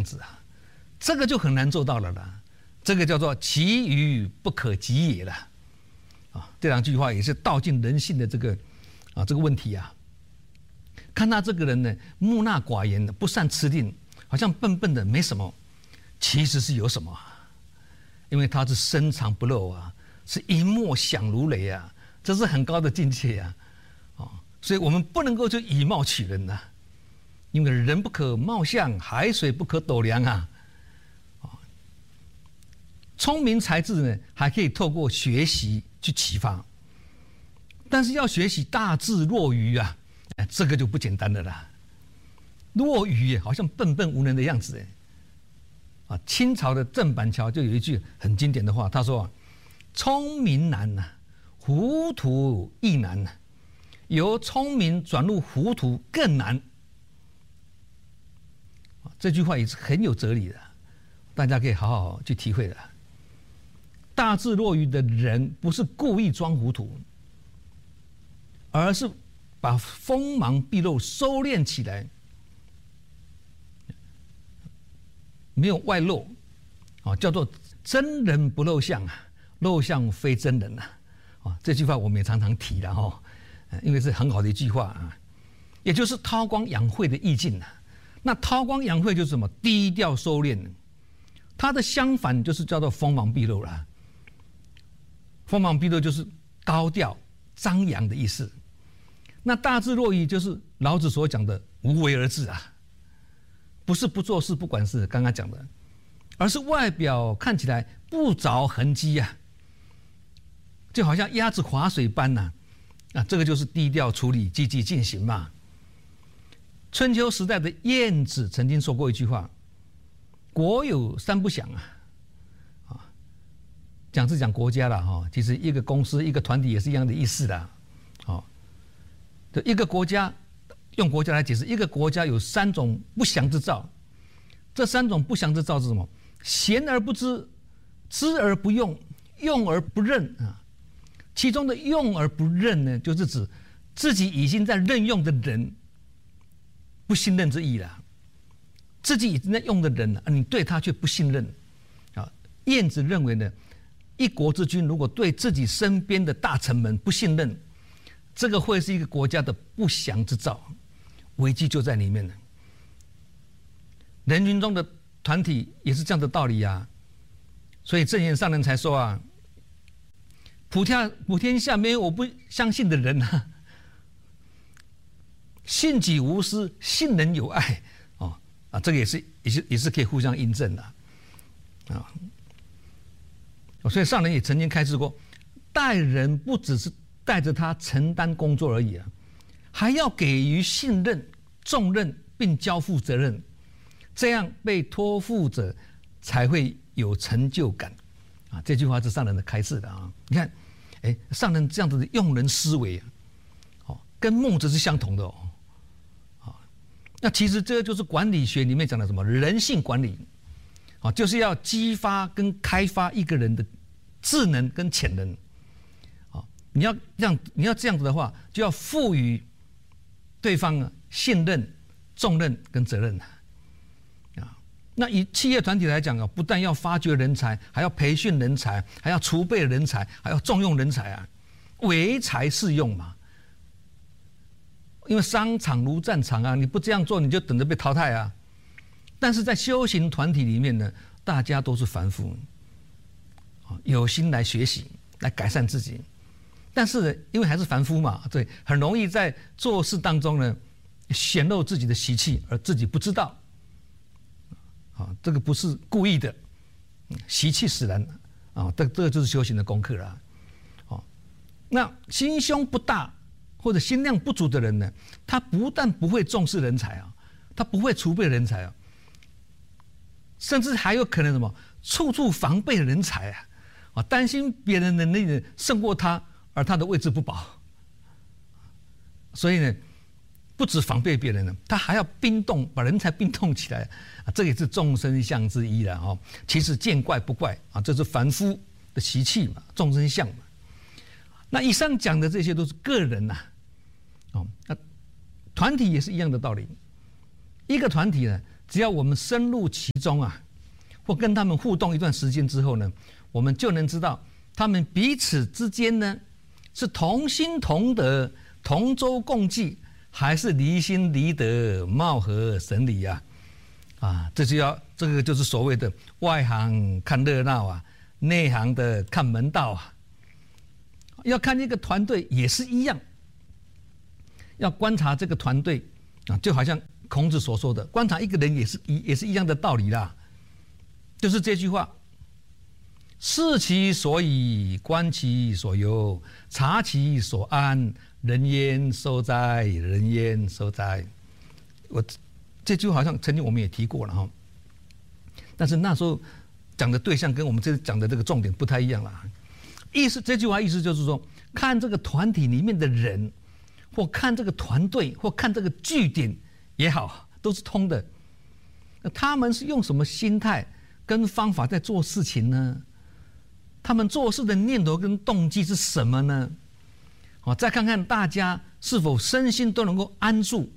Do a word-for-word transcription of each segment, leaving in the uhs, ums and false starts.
样子啊，这个就很难做到了啦。这个叫做其愚不可及也了啊。这两句话也是道尽人性的这个啊这个问题啊。看他这个人呢，木讷寡言的，不善持定，好像笨笨的没什么，其实是有什么啊？因为他是深藏不露啊，是一默响如雷啊，这是很高的境界啊。啊，所以我们不能够就以貌取人呐、啊，因为人不可貌相，海水不可斗量啊。聪明才智呢，还可以透过学习去启发，但是要学习大智若愚啊，哎，这个就不简单了啦。若愚好像笨笨无能的样子哎。啊，清朝的郑板桥就有一句很经典的话，他说啊：“聪明难呐、啊，糊涂亦难呐、啊，由聪明转入糊涂更难。”这句话也是很有哲理的，大家可以好好去体会的。大智若愚的人不是故意装糊涂，而是把锋芒毕露收敛起来，没有外露，啊，叫做真人不露相啊，露相非真人呐，啊，这句话我们也常常提了哈，因为是很好的一句话啊，也就是韬光养晦的意境呐。那韬光养晦就是什么？低调收敛，它的相反就是叫做锋芒毕露了。锋芒毕露就是高调张扬的意思。那大智若愚就是老子所讲的无为而治啊，不是不做事不管事，刚刚讲的，而是外表看起来不着痕迹啊，就好像鸭子划水般呐、啊，啊，这个就是低调处理，积极进行嘛。春秋时代的晏子曾经说过一句话：“国有三不祥啊。”讲是讲国家了哈，其实一个公司、一个团体也是一样的意思的。好，就一个国家，用国家来解释，一个国家有三种不祥之兆。这三种不祥之兆是什么？贤而不知，知而不用，用而不任啊。其中的用而不任呢，就是指自己已经在任用的人不信任之意了。自己已经在用的人，你对他却不信任啊。晏子认为呢，一国之君如果对自己身边的大臣们不信任，这个会是一个国家的不祥之兆，危机就在里面了。人群中的团体也是这样的道理啊，所以正言上人才说啊：“普天普天下没有我不相信的人啊，信己无私，信人有爱。”哦啊，这个也是也是也是可以互相印证的啊。所以上人也曾经开示过，待人不只是带着他承担工作而已啊，还要给予信任、重任，并交付责任，这样被托付者才会有成就感啊。这句话是上人的开示的啊。你看，哎，上人这样子的用人思维啊，哦，跟孟子是相同的哦。啊，那其实这就是管理学里面讲的什么人性管理。啊，就是要激发跟开发一个人的智能跟潜能。啊，你要这样，你要这样子的话，就要赋予对方信任、重任跟责任。啊，那以企业团体来讲啊，不但要发掘人才，还要培训人才，还要储备人才，还要重用人才啊，唯才是用嘛。因为商场如战场啊，你不这样做，你就等着被淘汰啊。但是在修行团体里面呢，大家都是凡夫，有心来学习，来改善自己。但是因为还是凡夫嘛，对，很容易在做事当中呢，显露自己的习气，而自己不知道。啊，这个不是故意的，习气使然啊，这这个就是修行的功课了。哦，那心胸不大或者心量不足的人呢，他不但不会重视人才啊，他不会储备人才啊。甚至还有可能什么，处处防备人才啊，啊，担心别人的能力胜过他，而他的位置不保。所以呢，不止防备别人了，他还要冰冻，把人才冰冻起来啊，这也是众生相之一了哈。其实见怪不怪啊，这是凡夫的习气嘛，众生相嘛。那以上讲的这些都是个人呐、啊，哦，那团体也是一样的道理。一个团体呢， 只要我们深入其中啊，或跟他们互动一段时间之后呢，我们就能知道他们彼此之间呢是同心同德、同舟共济，还是离心离德、貌合神离啊？啊，这就要这个就是所谓的外行看热闹啊，内行的看门道啊。要看一个团队也是一样，要观察这个团队啊，就好像孔子所说的，观察一个人也是一也是一样的道理啦。就是这句话：视其所以，观其所由，察其所安，人焉受哉？人焉受哉？我这句话好像曾经我们也提过了哈，但是那时候讲的对象跟我们这次讲的这个重点不太一样了。意思这句话意思就是说，看这个团体里面的人，或看这个团队，或看这个据点也好，都是通的。那他们是用什么心态跟方法在做事情呢？他们做事的念头跟动机是什么呢？好，再看看大家是否身心都能够安住，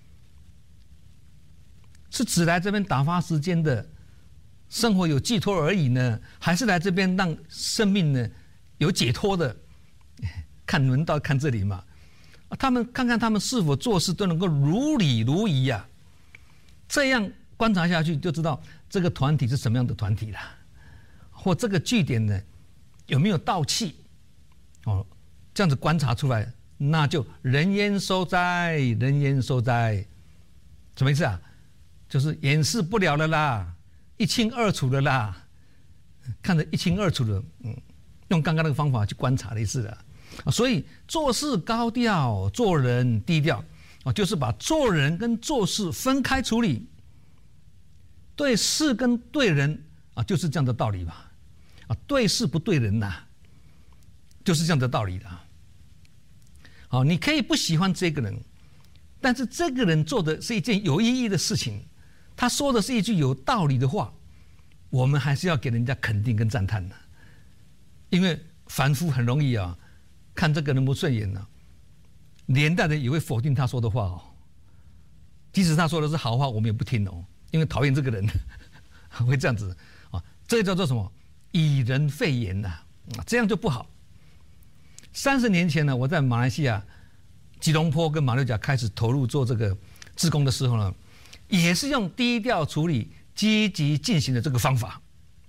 是只来这边打发时间的，生活有寄托而已呢，还是来这边让生命呢有解脱的？看门道，看这里嘛。他们看看他们是否做事都能够如理如仪呀、啊，这样观察下去就知道这个团体是什么样的团体了，或这个据点呢有没有道气哦？这样子观察出来，那就人焉受哉？人焉受哉？什么意思啊？就是掩饰不了了啦，一清二楚的啦，看得一清二楚的，嗯，用刚刚那个方法去观察的意思了。所以做事高调，做人低调啊，就是把做人跟做事分开处理。对事跟对人啊，就是这样的道理吧。啊，对事不对人呐、啊，就是这样的道理的。好，你可以不喜欢这个人，但是这个人做的是一件有意义的事情，他说的是一句有道理的话，我们还是要给人家肯定跟赞叹的。因为凡夫很容易啊。看这个人不顺眼了、啊，连带的也会否定他说的话哦。即使他说的是好话，我们也不听哦，因为讨厌这个人，会这样子啊。这个叫做什么？以人废言呐、啊，这样就不好。三十年前呢，我在马来西亚吉隆坡跟马六甲开始投入做这个志工的时候呢，也是用低调处理、积极进行的这个方法。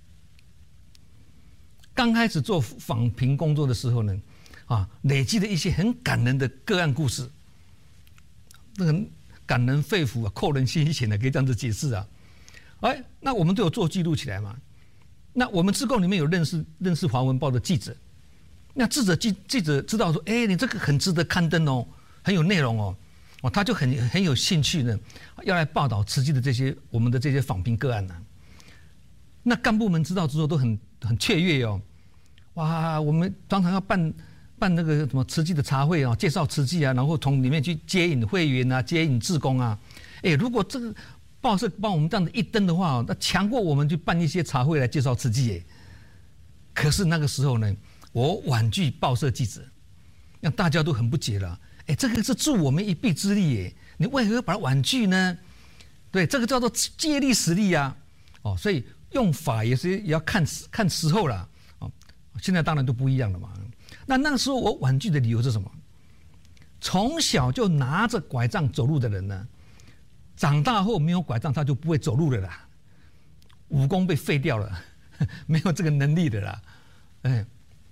刚开始做访评工作的时候呢。啊，累积了一些很感人的个案故事，那个感人肺腑啊，扣人心弦的，可以这样子解释啊。哎，那我们都有做记录起来嘛。那我们志工里面有认识认识华文报的记者，那记者记记者知道说，哎，你这个很值得刊登哦，很有内容哦，哦，他就很很有兴趣呢，要来报道慈济的这些我们的这些访评个案呢、啊。那干部们知道之后都很很雀跃哦，哇，我们常常要办。办那个什么慈济的茶会啊，介绍慈济啊，然后从里面去接引会员啊，接引志工啊。哎，如果这个报社帮我们这样子一登的话，那强过我们去办一些茶会来介绍慈济。哎，可是那个时候呢，我婉拒报社记者，让大家都很不解了。哎，这个是助我们一臂之力，哎，你为何要把它婉拒呢？对，这个叫做借力使力啊。哦，所以用法也是也要看看时候啦。哦，现在当然都不一样了嘛。那那个时候我婉拒的理由是什么？从小就拿着拐杖走路的人呢，长大后没有拐杖他就不会走路了啦，武功被废掉了，没有这个能力的啦。哎，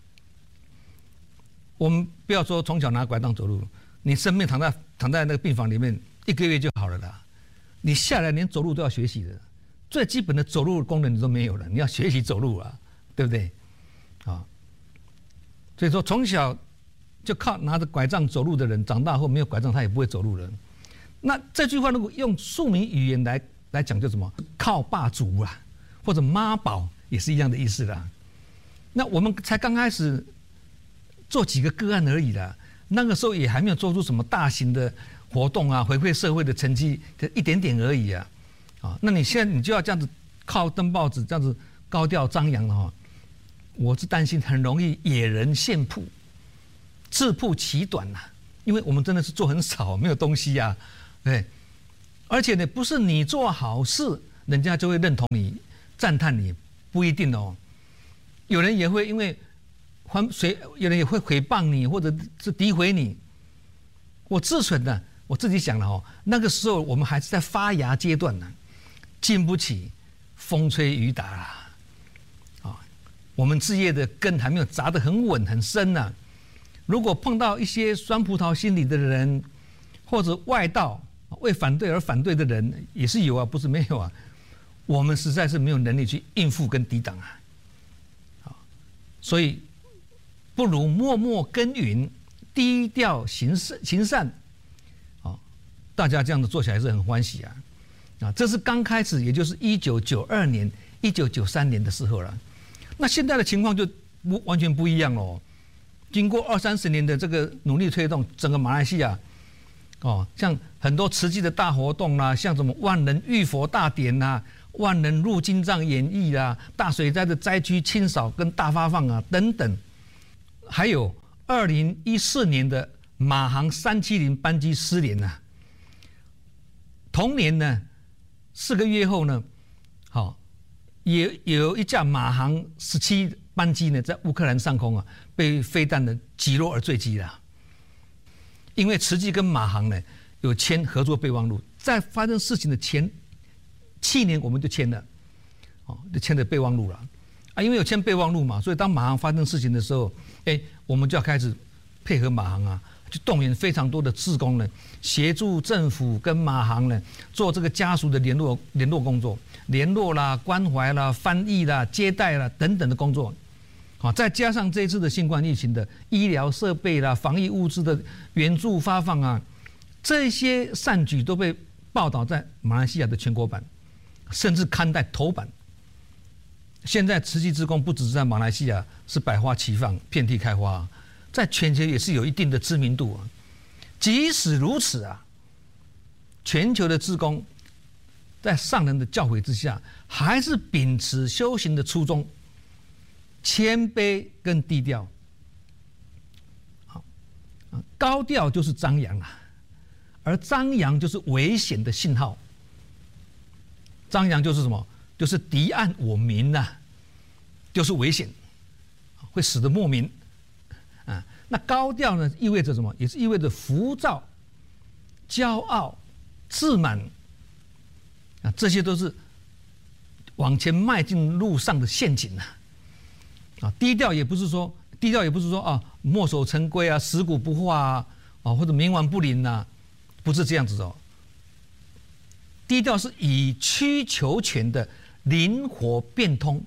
我们不要说从小拿拐杖走路，你生病躺在躺在那个病房里面一个月就好了啦，你下来连走路都要学习的，最基本的走路的功能你都没有了，你要学习走路啊，对不对？啊。所以说，从小就靠拿着拐杖走路的人，长大后没有拐杖，他也不会走路了。那这句话如果用庶民语言来来讲，就什么靠爸祖啊，或者妈宝，也是一样的意思啦。那我们才刚开始做几个个案而已啦，那个时候也还没有做出什么大型的活动啊，回馈社会的成绩，一点点而已啊。啊，那你现在你就要这样子靠登报纸这样子高调张扬了哈。我是担心很容易野人献曝，自曝其短呐、啊，因为我们真的是做很少，没有东西呀、啊，对。 而且呢，不是你做好事，人家就会认同你、赞叹你，不一定哦。有人也会因为还谁，有人也会诽谤你，或者是诋毁你。我自损的，我自己想了哦，那个时候我们还是在发芽阶段呢，经不起风吹雨打啦，啊，我们事业的根还没有扎得很稳很深呢、啊。如果碰到一些酸葡萄心理的人，或者外道为反对而反对的人，也是有啊，不是没有啊。我们实在是没有能力去应付跟抵挡啊，啊，所以不如默默耕耘。低调行善，行善，啊，大家这样子做起来是很欢喜啊，啊，这是刚开始，也就是一九九二年、一九九三年的时候了。那现在的情况就不完全不一样了。经过二三十年的这个努力推动，整个马来西亚，哦，像很多慈济的大活动啦、啊，像什么万人浴佛大典啦、啊、万人入经藏演义啦、啊、大水灾的灾区清扫跟大发放啊等等，还有。二零一四年的马航三七零班机失联呐、啊，同年呢，四个月后呢，好、哦，也有一架马航十七班机呢，在乌克兰上空啊，被飞弹的击落而坠机了。因为慈济跟马航呢有签合作备忘录，在发生事情的前七年我们就签了，哦，就签了备忘录了。啊，因为有签备忘录嘛，所以当马航发生事情的时候，哎，我们就要开始配合马航啊，去动员非常多的志工呢，协助政府跟马航呢做这个家属的联络联络工作，联络啦、关怀啦、翻译啦、接待啦等等的工作。好，再加上这一次的新冠疫情的医疗设备啦、防疫物资的援助发放啊，这些善举都被报道在马来西亚的全国版，甚至刊在头版。现在慈济志工不只是在马来西亚是百花齐放、遍地开花、啊，在全球也是有一定的知名度啊。即使如此啊，全球的志工在上人的教诲之下，还是秉持修行的初衷，谦卑跟低调。好，高调就是张扬啊，而张扬就是危险的信号。张扬就是什么？就是敌暗我明呐、啊，就是危险，会死得莫名啊。那高调呢，意味着什么？也是意味着浮躁、骄傲、自满啊，这些都是往前迈进路上的陷阱呐。啊，低调也不是说低调也不是说啊墨守成规啊、死骨不化啊，啊或者冥顽不灵呐，不是这样子哦。低调是以曲求全的。灵活变通，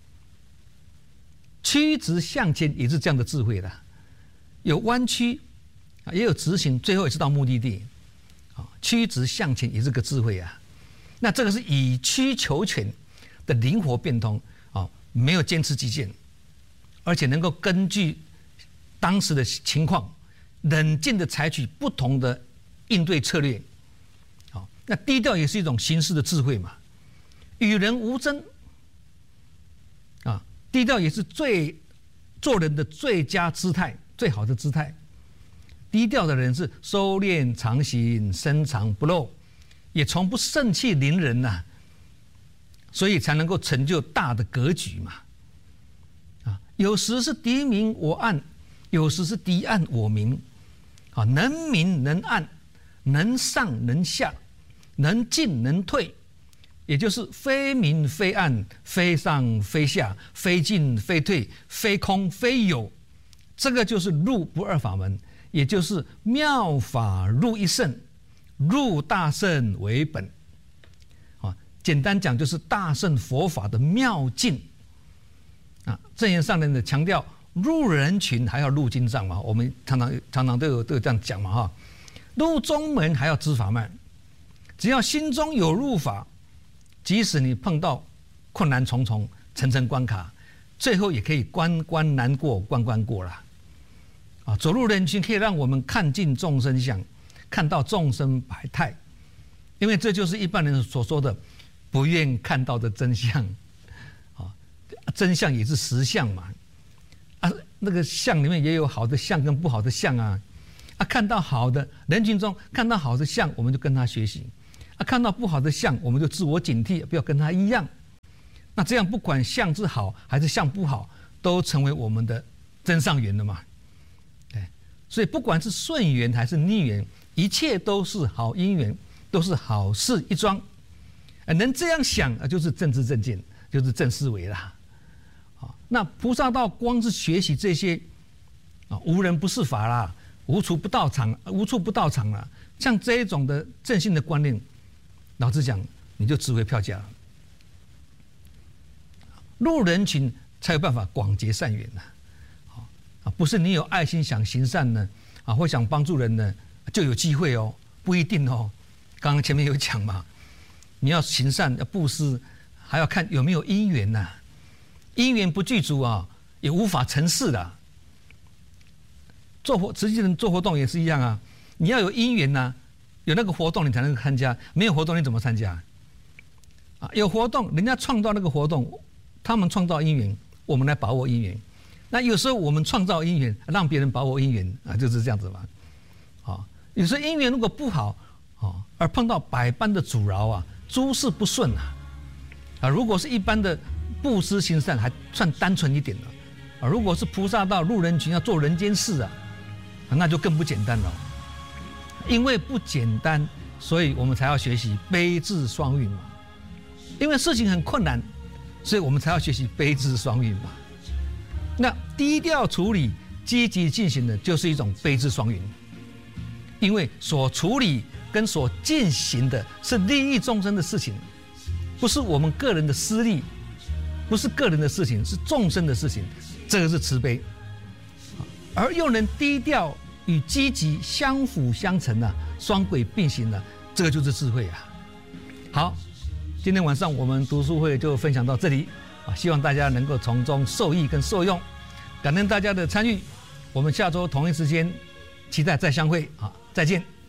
曲直向前也是这样的智慧的，有弯曲，也有直行，最后也是到目的地。啊，曲直向前也是个智慧啊。那这个是以曲求全的灵活变通啊，没有坚持己见，而且能够根据当时的情况，冷静的采取不同的应对策略。好，那低调也是一种行事的智慧嘛。与人无争，啊，低调也是最做人的最佳姿态，最好的姿态。低调的人是收敛藏行，深藏不露，也从不盛气凌人呐、啊，所以才能够成就大的格局嘛。啊，有时是敌明我暗，有时是敌暗我明，啊，能明能暗，能上能下，能进能退。也就是非明非暗，非上非下，非进非退，非空非有，这个就是入不二法门，也就是妙法入一圣，入大圣为本。啊，简单讲就是大乘佛法的妙境。啊，正言上人的强调，入人群还要入经藏嘛，我们常常常常都有都有这样讲嘛哈，入宗门还要知法脉，只要心中有入法。即使你碰到困难重重、层层关卡，最后也可以关关难过关关过了。啊，走入人群可以让我们看尽众生相，看到众生百态，因为这就是一般人所说的不愿看到的真相。啊，真相也是实相嘛。啊，那个相里面也有好的相跟不好的相啊。啊，看到好的人群中看到好的相，我们就跟他学习。 啊，看到不好的相，我们就自我警惕，不要跟他一样。那这样不管相是好还是相不好，都成为我们的真上缘了嘛。哎，所以不管是顺缘还是逆缘，一切都是好因缘，都是好事一桩。能这样想啊，就是正知正见，就是正思维啦。啊，那菩萨道光是学习这些啊，无人不是法啦，无处不到场，无处不到场啦。像这一种的正信的观念，老实讲，你就值回票价了。入人群才有办法广结善缘呐。啊，不是你有爱心想行善呢，啊，或想帮助人呢，就有机会哦，不一定哦。刚刚前面有讲嘛。你要行善要布施，还要看有没有因缘呐、啊。因缘不具足啊，也无法成事的。做活实际人做活动也是一样啊，你要有因缘呐、啊，有那个活动你才能参加，没有活动你怎么参加？啊，有活动人家创造那个活动，他们创造因缘，我们来把握因缘。那有时候我们创造因缘，让别人把握因缘啊，就是这样子嘛。啊，有时候因缘如果不好啊，而碰到百般的阻挠啊。诸事不顺啊，啊，如果是一般的布施行善，还算单纯一点了，啊，如果是菩萨道入人群要做人间事啊，那就更不简单了。因为不简单，所以我们才要学习悲智双运嘛。因为事情很困难，所以我们才要学习悲智双运嘛。那低调处理、积极进行的，就是一种悲智双运，因为所处理跟所进行的是利益众生的事情，不是我们个人的私利，不是个人的事情，是众生的事情，这个是慈悲，而又能低调与积极相辅相成啊，双轨并行啊，这个就是智慧啊。好，今天晚上我们读书会就分享到这里啊，希望大家能够从中受益跟受用，感恩大家的参与，我们下周同一时间期待再相会啊，再见。